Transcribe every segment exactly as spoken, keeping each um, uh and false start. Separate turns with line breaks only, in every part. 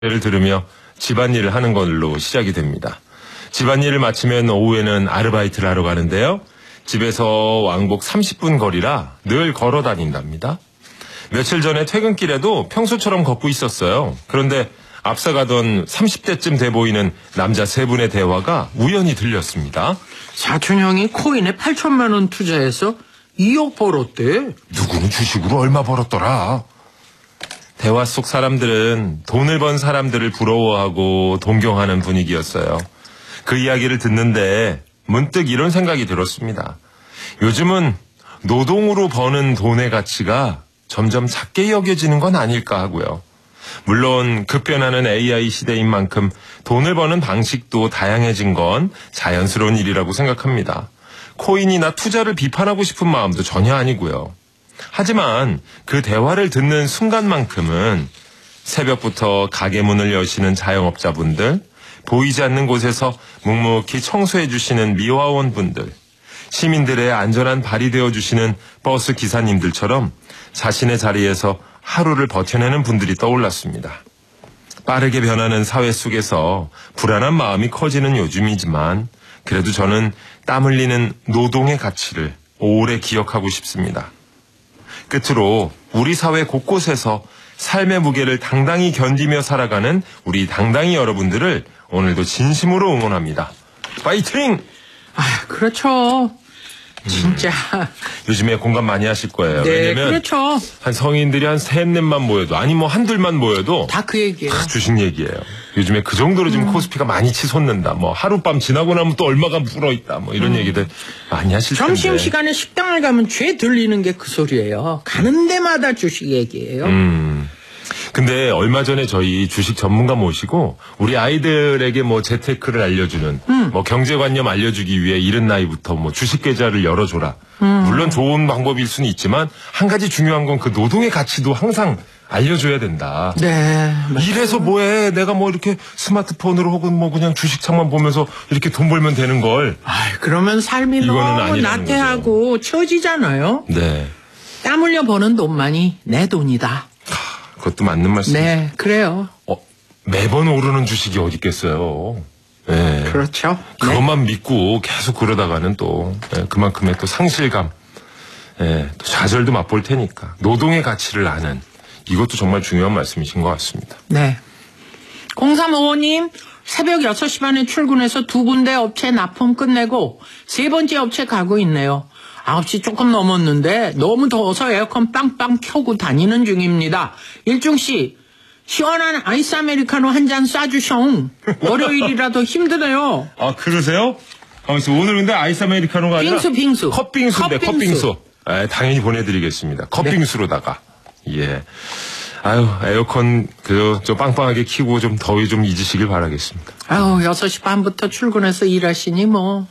를 들으며 집안일을 하는 걸로 시작이 됩니다. 집안일을 마치면 오후에는 아르바이트를 하러 가는데요. 집에서 왕복 삼십 분 거리라 늘 걸어 다닌답니다. 며칠 전에 퇴근길에도 평소처럼 걷고 있었어요. 그런데 앞서가던 삼십 대쯤 돼 보이는 남자 세 분의 대화가 우연히 들렸습니다.
사촌 형이 코인에 팔천만 원 투자해서 이억 벌었대.
누구는 주식으로 얼마 벌었더라. 대화 속 사람들은 돈을 번 사람들을 부러워하고 동경하는 분위기였어요. 그 이야기를 듣는데 문득 이런 생각이 들었습니다. 요즘은 노동으로 버는 돈의 가치가 점점 작게 여겨지는 건 아닐까 하고요. 물론 급변하는 에이아이 시대인 만큼 돈을 버는 방식도 다양해진 건 자연스러운 일이라고 생각합니다. 코인이나 투자를 비판하고 싶은 마음도 전혀 아니고요. 하지만 그 대화를 듣는 순간만큼은 새벽부터 가게 문을 여시는 자영업자분들, 보이지 않는 곳에서 묵묵히 청소해 주시는 미화원분들, 시민들의 안전한 발이 되어주시는 버스 기사님들처럼 자신의 자리에서 하루를 버텨내는 분들이 떠올랐습니다. 빠르게 변하는 사회 속에서 불안한 마음이 커지는 요즘이지만 그래도 저는 땀 흘리는 노동의 가치를 오래 기억하고 싶습니다. 끝으로 우리 사회 곳곳에서 삶의 무게를 당당히 견디며 살아가는 우리 당당히 여러분들을 오늘도 진심으로 응원합니다. 파이팅!
아, 그렇죠. 진짜.
음, 요즘에 공감 많이 하실 거예요.
네,
왜냐면
그렇죠.
한 성인들이 한 셋, 넷만 모여도 아니 뭐 한둘만 모여도
다 그 얘기예요.
다 주식 얘기예요. 요즘에 그 정도로 지금 음. 코스피가 많이 치솟는다. 뭐 하룻밤 지나고 나면 또 얼마가 불어있다. 뭐 이런 음. 얘기들 많이 하실 텐데.
점심시간에 식당을 가면 죄 들리는 게 그 소리예요. 가는 데마다 주식 얘기예요.
음. 근데 얼마 전에 저희 주식 전문가 모시고 우리 아이들에게 뭐 재테크를 알려주는 음. 뭐 경제관념 알려주기 위해 이른 나이부터 뭐 주식 계좌를 열어줘라. 음. 물론 좋은 방법일 수는 있지만 한 가지 중요한 건 그 노동의 가치도 항상 알려줘야 된다.
네.
이래서 뭐해? 내가 뭐 이렇게 스마트폰으로 혹은 뭐 그냥 주식창만 보면서 이렇게 돈 벌면 되는 걸.
아, 그러면 삶이 너무 나태하고 처지잖아요.
네.
땀 흘려 버는 돈만이 내 돈이다.
그것도 맞는 말씀이죠.
네, 그래요.
어, 매번 오르는 주식이 어디 있겠어요. 네.
그렇죠.
그것만
네.
믿고 계속 그러다가는 또 네, 그만큼의 또 상실감, 네, 또 좌절도 맛볼 테니까 노동의 가치를 아는 이것도 정말 중요한 말씀이신 것 같습니다.
네. 공삼오오님 새벽 여섯 시 반에 출근해서 두 군데 업체 납품 끝내고 세 번째 업체 가고 있네요. 아홉 시 조금 넘었는데 너무 더워서 에어컨 빵빵 켜고 다니는 중입니다. 일중씨 시원한 아이스 아메리카노 한 잔 쏴주숑. 월요일이라도 힘드네요.
아, 그러세요? 가만있어. 오늘 근데 아이스 아메리카노가 아니라
빙수 빙수
컵빙수인데 컵빙수, 컵빙수. 아, 당연히 보내드리겠습니다. 컵빙수로다가. 네. 예. 아유, 에어컨 그 좀 빵빵하게 켜고 좀 더위 좀 잊으시길 바라겠습니다.
아유, 여섯 시 반부터 출근해서 일하시니 뭐.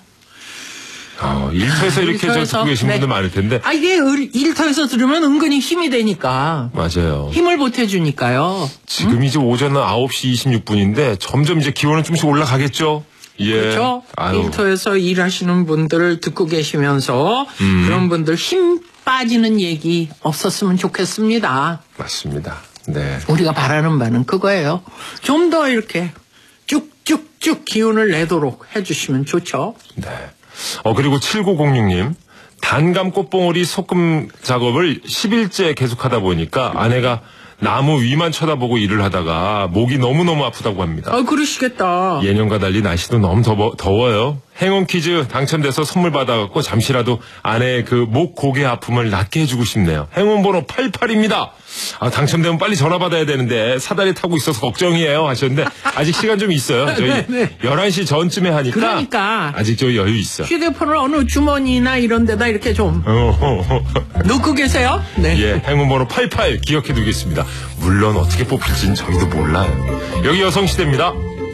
어, 일터에서 이렇게
일터에서,
저 듣고 계신
네.
분들 많을 텐데.
아, 이게 일터에서 들으면 은근히 힘이 되니까.
맞아요.
힘을 보태주니까요.
지금 응? 이제 오전 아홉 시 이십육 분인데 점점 이제 기온은 좀씩 올라가겠죠? 예.
그렇죠.
아유.
일터에서 일하시는 분들을 듣고 계시면서 음. 그런 분들 힘 빠지는 얘기 없었으면 좋겠습니다.
맞습니다. 네.
우리가 바라는 바는 그거예요. 좀 더 이렇게 쭉쭉쭉 기운을 내도록 해주시면 좋죠.
네. 어, 그리고 칠구공육 님. 단감 꽃봉오리 소금 작업을 십 일째 계속하다 보니까 아내가 나무 위만 쳐다보고 일을 하다가 목이 너무너무 아프다고 합니다.
아, 그러시겠다.
예년과 달리 날씨도 너무 더워, 더워요. 행운 퀴즈 당첨돼서 선물 받아갖고 잠시라도 아내의 그 목, 고개 아픔을 낫게 해주고 싶네요. 행운 번호 팔십팔입니다. 아, 당첨되면 빨리 전화 받아야 되는데 사다리 타고 있어서 걱정이에요 하셨는데 아직 시간 좀 있어요. 저희
네, 네.
열한 시 전쯤에 하니까
그러니까
아직 저 여유 있어.
휴대폰을 어느 주머니나 이런 데다 이렇게 좀
어, 어, 어.
놓고 계세요? 네.
예, 행운 번호 팔십팔 기억해 두겠습니다. 물론 어떻게 뽑힐지는 저희도 몰라요. 여기 여성시대입니다.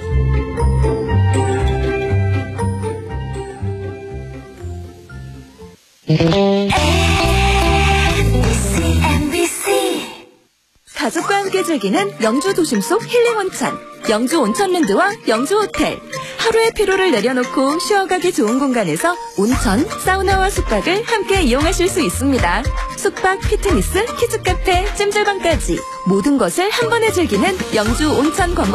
가족과 함께 즐기는 영주 도심 속 힐링 온천 영주 온천랜드와 영주 호텔. 하루의 피로를 내려놓고 쉬어가기 좋은 공간에서 온천, 사우나와 숙박을 함께 이용하실 수 있습니다. 숙박, 피트니스, 키즈카페, 찜질방까지 모든 것을 한 번에 즐기는 영주 온천 관광